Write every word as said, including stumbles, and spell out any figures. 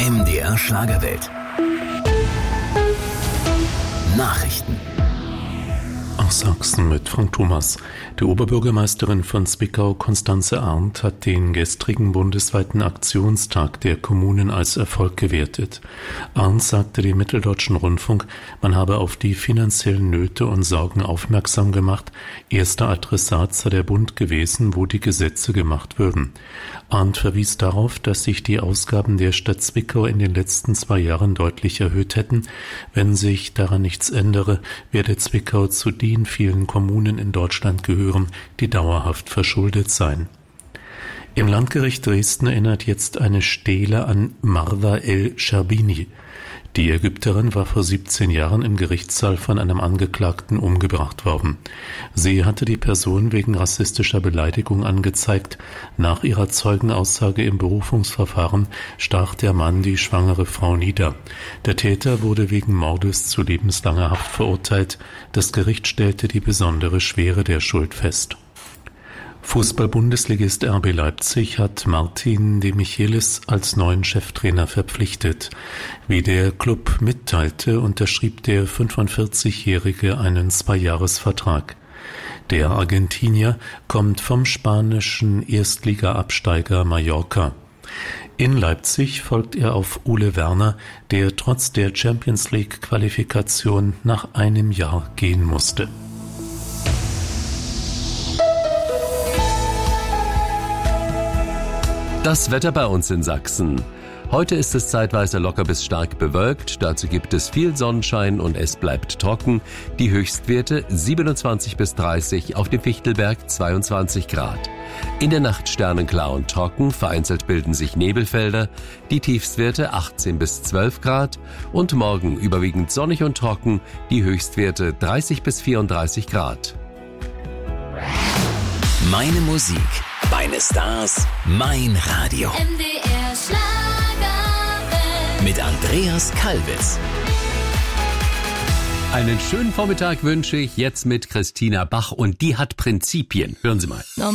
M D R Schlagerwelt. Nachrichten. Aus Sachsen mit Frank Thomas. Die Oberbürgermeisterin von Zwickau, Constanze Arndt, hat den gestrigen bundesweiten Aktionstag der Kommunen als Erfolg gewertet. Arndt sagte dem Mitteldeutschen Rundfunk, man habe auf die finanziellen Nöte und Sorgen aufmerksam gemacht. Erster Adressat sei der Bund gewesen, wo die Gesetze gemacht würden. Arndt verwies darauf, dass sich die Ausgaben der Stadt Zwickau in den letzten zwei Jahren deutlich erhöht hätten. Wenn sich daran nichts ändere, werde Zwickau zu den vielen Kommunen in Deutschland gehören, die dauerhaft verschuldet seien. Im Landgericht Dresden erinnert jetzt eine Stele an Marwa el-Scherbini. Die Ägypterin war vor siebzehn Jahren im Gerichtssaal von einem Angeklagten umgebracht worden. Sie hatte die Person wegen rassistischer Beleidigung angezeigt. Nach ihrer Zeugenaussage im Berufungsverfahren stach der Mann die schwangere Frau nieder. Der Täter wurde wegen Mordes zu lebenslanger Haft verurteilt. Das Gericht stellte die besondere Schwere der Schuld fest. Fußball-Bundesligist R B Leipzig hat Martin de Michelis als neuen Cheftrainer verpflichtet. Wie der Club mitteilte, unterschrieb der fünfundvierzigjährige einen Zweijahresvertrag. Der Argentinier kommt vom spanischen Erstliga-Absteiger Mallorca. In Leipzig folgt er auf Ole Werner, der trotz der Champions-League-Qualifikation nach einem Jahr gehen musste. Das Wetter bei uns in Sachsen. Heute ist es zeitweise locker bis stark bewölkt, dazu gibt es viel Sonnenschein und es bleibt trocken. Die Höchstwerte siebenundzwanzig bis dreißig, auf dem Fichtelberg zweiundzwanzig Grad. In der Nacht sternenklar und trocken, vereinzelt bilden sich Nebelfelder, die Tiefstwerte achtzehn bis zwölf Grad und morgen überwiegend sonnig und trocken, die Höchstwerte dreißig bis vierunddreißig Grad. Meine Musik, meine Stars, mein Radio. M D R Schlagerwelt. Mit Andreas Kalbitz. Einen schönen Vormittag wünsche ich jetzt mit Christina Bach und die hat Prinzipien. Hören Sie mal.